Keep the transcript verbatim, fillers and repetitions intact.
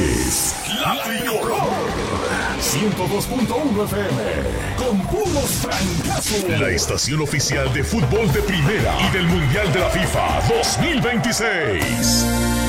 es La Tricolor. ciento dos punto uno F M. Con puros trancazos. La estación oficial de fútbol de primera y del Mundial de la FIFA dos mil veintiséis.